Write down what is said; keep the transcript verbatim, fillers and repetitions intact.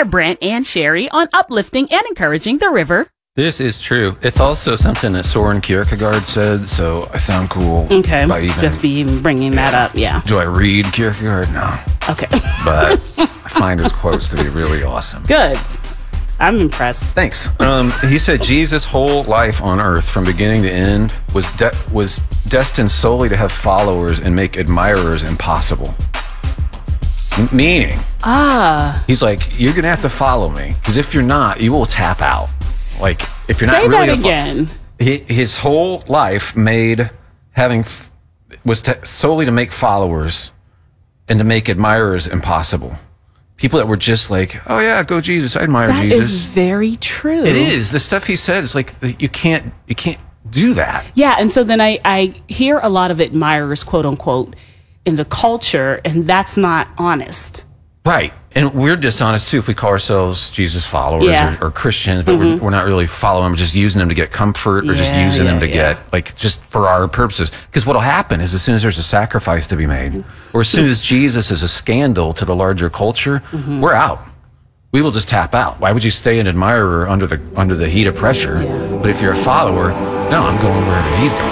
Cheer Brent and Sherry on uplifting and encouraging the river. This is true. It's also something that Soren Kierkegaard said, so I sound cool. Okay, by even, just be even bringing that up, yeah. Do I read Kierkegaard? No. Okay. But I find his quotes to be really awesome. Good. I'm impressed. Thanks. Um, he said Jesus' whole life on earth, from beginning to end, was de- was destined solely to have followers and make admirers impossible. M- meaning, Ah. he's like, you're going to have to follow me, because if you're not, you will tap out. Like, if you're Say not really that a fo- again. he, his whole life made having f- was to, solely to make followers and to make admirers impossible. People that were just like, oh yeah, go Jesus, I admire That Jesus. is very true. It is. The stuff he said is like, you can't, you can't do that. Yeah, and so then I, I hear a lot of admirers, quote unquote, in the culture, and that's not honest. Right. And we're dishonest too if we call ourselves Jesus followers Yeah. or, or Christians, but we're, we're not really following them, we're just using them to get comfort or just Yeah, using yeah, them to yeah. get, like, just for our purposes. Because what'll happen is as soon as there's a sacrifice to be made, or as soon as Jesus is a scandal to the larger culture, we're out. We will just tap out. Why would you stay an admirer under the under the heat of pressure? But if you're a follower, no, I'm going wherever he's going.